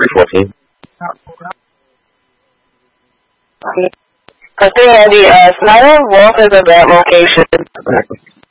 314. Continue, Andy. Snyder Wolf is at that location.